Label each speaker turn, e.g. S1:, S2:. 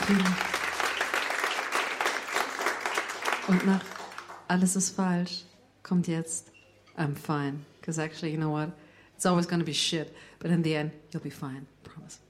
S1: Frieden. Und nach alles ist falsch kommt jetzt I'm fine. Because actually, you know what? It's always going to be shit. But in the end, you'll be fine. Promise.